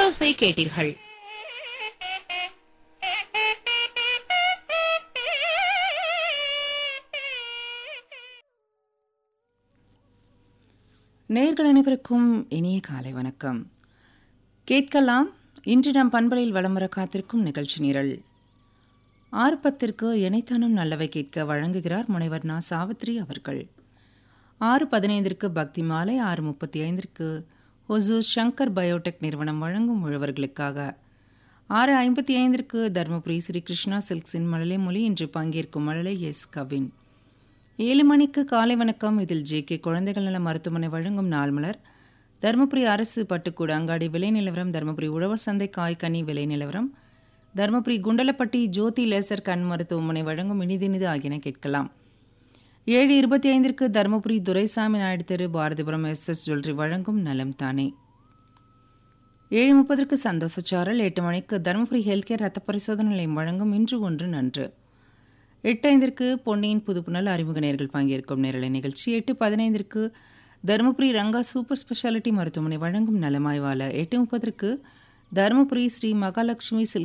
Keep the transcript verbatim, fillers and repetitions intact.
அரங்கோசை கேட்டீர்கள். நேயர்கள் அனைவருக்கும் இனிய காலை வணக்கம். கேட்கலாம் இன்று நம் பண்பலையில் வலம் வர காத்திருக்கும் நிகழ்ச்சி நிரல். ஆறு பத்திற்கு இணைத்தானும் நல்லவை கேட்க வழங்குகிறார் முனைவர் நா சாவித்ரி அவர்கள். ஆறு பதினைந்திற்கு பக்தி மாலை, ஆறு முப்பத்தி ஐந்திற்கு ஒசூர் சங்கர் பயோடெக் நிறுவனம் வழங்கும் உழவர்களுக்காக, ஆறு ஐம்பத்தி ஐந்திற்கு தருமபுரி ஸ்ரீ கிருஷ்ணா சில்க்ஸின் மழலை மொழி இன்று பங்கேற்கும் மழலை எஸ் கவின். ஏழு மணிக்கு காலை வணக்கம். இதில் ஜே கே குழந்தைகள் நல மருத்துவமனை வழங்கும் நாள் மலர், தருமபுரி அரசு பட்டுக்கூட அங்காடி விலை நிலவரம், தருமபுரி உழவர் சந்தை காய் கனி விலை நிலவரம், தருமபுரி குண்டலப்பட்டி ஜோதி லேசர் கண் மருத்துவமனை வழங்கும் இனிதினிது ஆகியன கேட்கலாம். ஏழு இருபத்தி ஐந்திற்கு தருமபுரி துரைசாமி நாயுடு தெரு பாரதிபுரம் எஸ் எஸ் ஜுவல்லரி வழங்கும் நலம் தானே. ஏழு முப்பதற்கு சந்தோஷச்சாரல். எட்டு மணிக்கு தருமபுரி ஹெல்த் கேர் ரத்த பரிசோதனை நிலையம் வழங்கும் இன்று ஒன்று நன்று. எட்டு ஐந்திற்கு பொன்னியின் புதுப்புணல் அறிமுக நேயர்கள் பங்கேற்கும் நேரலை நிகழ்ச்சி. எட்டு பதினைந்திற்கு தருமபுரி ரங்கா சூப்பர் ஸ்பெஷாலிட்டி மருத்துவமனை வழங்கும் நலமாய்வாளர். எட்டு முப்பதற்கு தருமபுரி ஸ்ரீ மகாலட்சுமி சில்க்